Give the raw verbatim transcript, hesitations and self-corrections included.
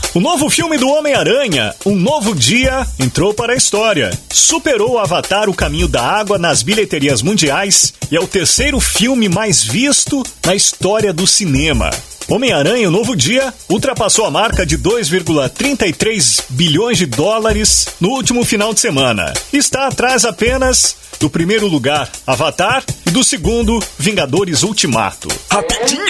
O novo filme do Homem-Aranha, Um Novo Dia, entrou para a história. Superou Avatar: O Caminho da Água nas bilheterias mundiais e é o terceiro filme mais visto na história do cinema. Homem-Aranha: Um Novo Dia ultrapassou a marca de dois vírgula trinta e três bilhões de dólares no último final de semana. Está atrás apenas do primeiro lugar, Avatar, e do segundo, Vingadores Ultimato. Rapidinha!